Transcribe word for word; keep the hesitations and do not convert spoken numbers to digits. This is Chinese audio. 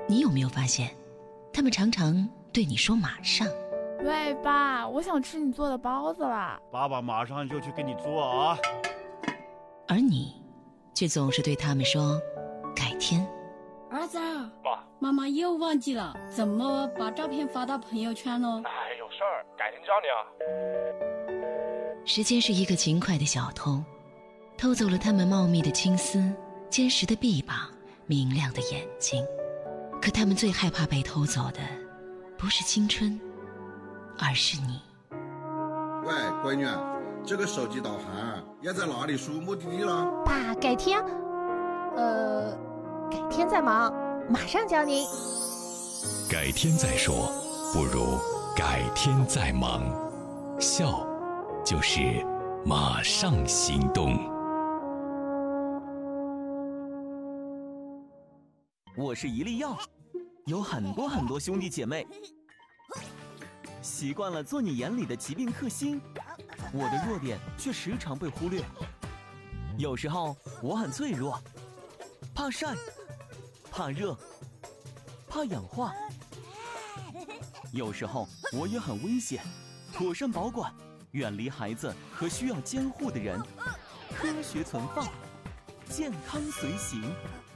你有没有发现，他们常常对你说马上。 喂，爸，我想吃你做的包子啦。 爸爸马上就去给你做啊。 而你却总是对他们说改天。 儿子， 爸， 妈妈又忘记了怎么把照片发到朋友圈呢？ 哎，有事儿，改天教你啊。 时间是一个勤快的小偷，偷走了他们茂密的青丝、坚实的臂膀、明亮的眼睛。可他们最害怕被偷走的，不是青春，而是你。 喂，闺女，这个手机导航要在哪里输目的地了？ 爸，改天，呃，改天再忙，马上教您。 改天再说，不如改天再忙。笑，就是马上行动。 我是一粒药，有很多很多兄弟姐妹，习惯了做你眼里的疾病克星，我的弱点却时常被忽略。有时候我很脆弱，怕晒，怕热，怕氧化。有时候我也很危险，妥善保管，远离孩子和需要监护的人，科学存放，健康随行。